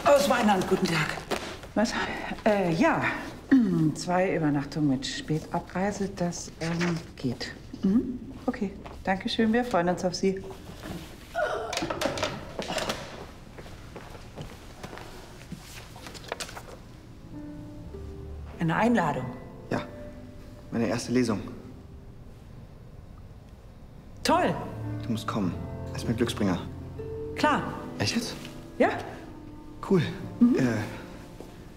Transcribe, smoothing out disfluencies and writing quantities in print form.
Aus Weinland, guten Tag. Was? Ja. 2 Übernachtungen mit Spätabreise, das geht. Mhm. Okay, danke schön. Wir freuen uns auf Sie. Eine Einladung. Ja, meine erste Lesung. Toll. Du musst kommen. Er ist mein Glücksbringer. Klar. Echt jetzt? Ja. Cool.